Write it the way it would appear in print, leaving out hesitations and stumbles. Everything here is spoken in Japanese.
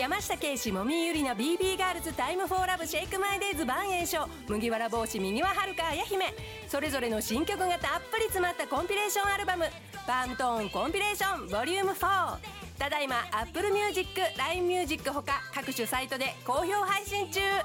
山下圭史、もみゆりな、 BB ガールズ、タイムフォーラブ、シェイクマイデイズ、万栄翔、麦わら帽子、右ははるか、綾姫、それぞれの新曲がたっぷり詰まったコンピレーションアルバム、パントーンコンピレーションボリューム4、ただいま Apple Music、LINE Music ほか各種サイトで好評配信中。